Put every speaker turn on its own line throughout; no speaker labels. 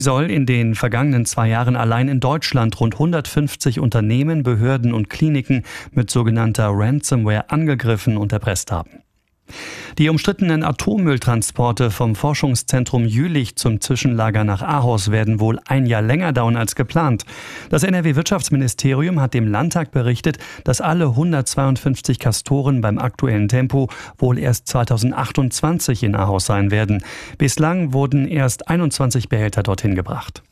Soll in den vergangenen 2 Jahren allein in Deutschland rund 150 Unternehmen, Behörden und Kliniken mit sogenannter Ransomware angegriffen und erpresst haben. Die umstrittenen Atommülltransporte vom Forschungszentrum Jülich zum Zwischenlager nach Ahaus werden wohl 1 Jahr länger dauern als geplant. Das NRW-Wirtschaftsministerium hat dem Landtag berichtet, dass alle 152 Castoren beim aktuellen Tempo wohl erst 2028 in Ahaus sein werden. Bislang wurden erst 21 Behälter dorthin gebracht.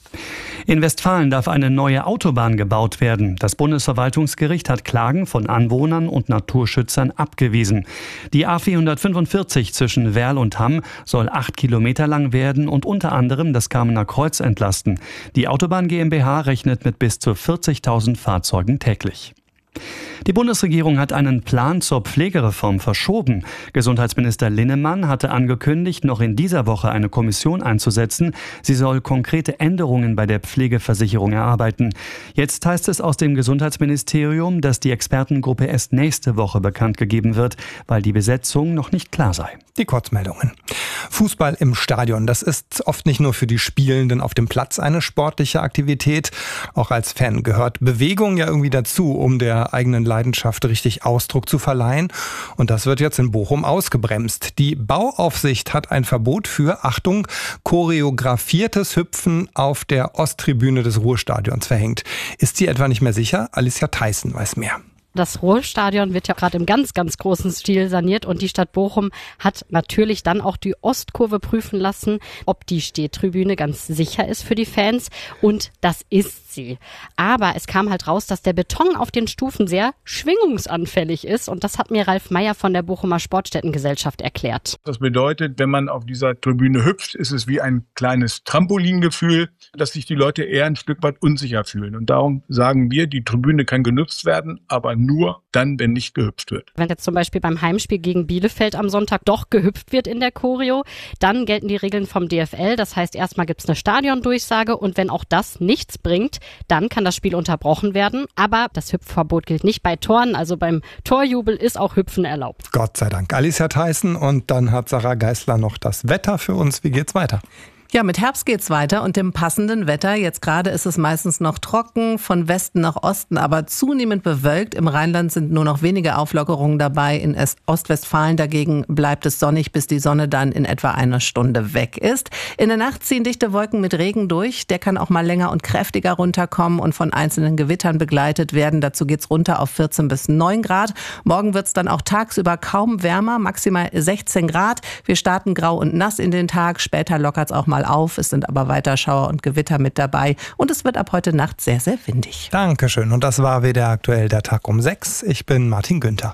In Westfalen darf eine neue Autobahn gebaut werden. Das Bundesverwaltungsgericht hat Klagen von Anwohnern und Naturschützern abgewiesen. Die A445 zwischen Werl und Hamm soll 8 Kilometer lang werden und unter anderem das Kamener Kreuz entlasten. Die Autobahn GmbH rechnet mit bis zu 40.000 Fahrzeugen täglich. Die Bundesregierung hat einen Plan zur Pflegereform verschoben. Gesundheitsminister Linnemann hatte angekündigt, noch in dieser Woche eine Kommission einzusetzen. Sie soll konkrete Änderungen bei der Pflegeversicherung erarbeiten. Jetzt heißt es aus dem Gesundheitsministerium, dass die Expertengruppe erst nächste Woche bekannt gegeben wird, weil die Besetzung noch nicht klar sei.
Die Kurzmeldungen. Fußball im Stadion, das ist oft nicht nur für die Spielenden auf dem Platz eine sportliche Aktivität. Auch als Fan gehört Bewegung ja irgendwie dazu, um der eigenen Leidenschaft richtig Ausdruck zu verleihen. Und das wird jetzt in Bochum ausgebremst. Die Bauaufsicht hat ein Verbot für, Achtung, choreografiertes Hüpfen auf der Osttribüne des Ruhrstadions verhängt. Ist sie etwa nicht mehr sicher? Alicia Theissen weiß mehr.
Das Ruhrstadion wird ja gerade im ganz, ganz großen Stil saniert und die Stadt Bochum hat natürlich dann auch die Ostkurve prüfen lassen, ob die Stehtribüne ganz sicher ist für die Fans, und das ist sie. Aber es kam halt raus, dass der Beton auf den Stufen sehr schwingungsanfällig ist, und das hat mir Ralf Meyer von der Bochumer Sportstättengesellschaft erklärt.
Das bedeutet, wenn man auf dieser Tribüne hüpft, ist es wie ein kleines Trampolingefühl, dass sich die Leute eher ein Stück weit unsicher fühlen. Und darum sagen wir, die Tribüne kann genutzt werden, aber nur dann, wenn nicht gehüpft wird.
Wenn jetzt zum Beispiel beim Heimspiel gegen Bielefeld am Sonntag doch gehüpft wird in der Choreo, dann gelten die Regeln vom DFL. Das heißt, erstmal gibt es eine Stadiondurchsage, und wenn auch das nichts bringt, dann kann das Spiel unterbrochen werden. Aber das Hüpfverbot gilt nicht bei Toren, also beim Torjubel ist auch Hüpfen erlaubt.
Gott sei Dank. Alicia Theissen, und dann hat Sarah Geisler noch das Wetter für uns. Wie geht's weiter?
Ja, mit Herbst geht's weiter und dem passenden Wetter. Jetzt gerade ist es meistens noch trocken, von Westen nach Osten, aber zunehmend bewölkt. Im Rheinland sind nur noch wenige Auflockerungen dabei. In Ostwestfalen dagegen bleibt es sonnig, bis die Sonne dann in etwa einer Stunde weg ist. In der Nacht ziehen dichte Wolken mit Regen durch. Der kann auch mal länger und kräftiger runterkommen und von einzelnen Gewittern begleitet werden. Dazu geht's runter auf 14 bis 9 Grad. Morgen wird's dann auch tagsüber kaum wärmer, maximal 16 Grad. Wir starten grau und nass in den Tag. Später lockert's auch mal auf. Es sind aber weiter Schauer und Gewitter mit dabei. Und es wird ab heute Nacht sehr, sehr windig.
Dankeschön. Und das war WDR aktuell, der Tag um 6. Ich bin Martin Günther.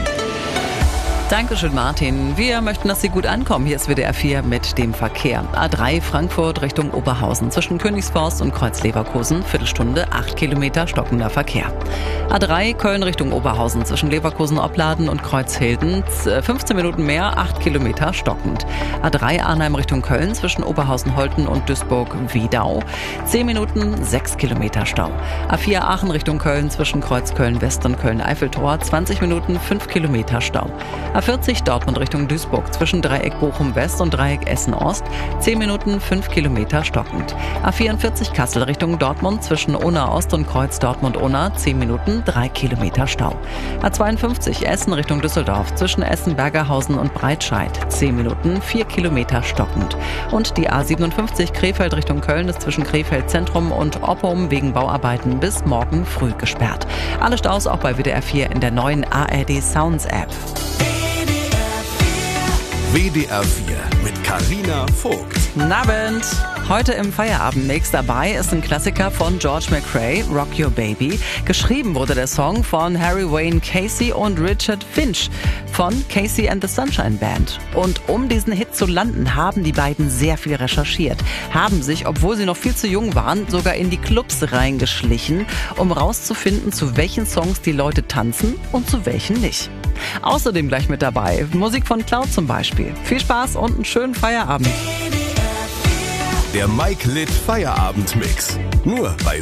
Dankeschön, Martin. Wir möchten, dass Sie gut ankommen. Hier ist WDR 4 mit dem Verkehr. A3 Frankfurt Richtung Oberhausen zwischen Königsforst und Kreuz-Leverkusen. Viertelstunde, 8 Kilometer stockender Verkehr. A3 Köln Richtung Oberhausen zwischen Leverkusen-Opladen und Kreuzhilden. 15 Minuten mehr, 8 Kilometer stockend. A3 Arnheim Richtung Köln zwischen Oberhausen-Holten und Duisburg-Wiedau. 10 Minuten, 6 Kilometer Stau. A4 Aachen Richtung Köln zwischen Kreuz Köln-West und Köln-Eiffeltor. 20 Minuten, 5 Kilometer Stau. A40 Dortmund Richtung Duisburg zwischen Dreieck Bochum-West und Dreieck Essen-Ost. 10 Minuten, 5 Kilometer stockend. A44 Kassel Richtung Dortmund zwischen Unna-Ost und Kreuz Dortmund-Unna. 10 Minuten, 3 Kilometer Stau. A52 Essen Richtung Düsseldorf zwischen Essen-Bergerhausen und Breitscheid. 10 Minuten, 4 Kilometer stockend. Und die A57 Krefeld Richtung Köln ist zwischen Krefeld Zentrum und Oppum wegen Bauarbeiten bis morgen früh gesperrt. Alle Staus auch bei WDR 4 in der neuen ARD Sounds App.
WDR 4 mit Carina Vogt.
Guten Abend. Heute im Feierabendmix dabei ist ein Klassiker von George McRae, Rock Your Baby. Geschrieben wurde der Song von Harry Wayne Casey und Richard Finch von Casey and the Sunshine Band. Und um diesen Hit zu landen, haben die beiden sehr viel recherchiert. Haben sich, obwohl sie noch viel zu jung waren, sogar in die Clubs reingeschlichen, um rauszufinden, zu welchen Songs die Leute tanzen und zu welchen nicht. Außerdem gleich mit dabei Musik von Cloud zum Beispiel. Viel Spaß und einen schönen Feierabend.
Der Mike Litt Feierabendmix. Nur bei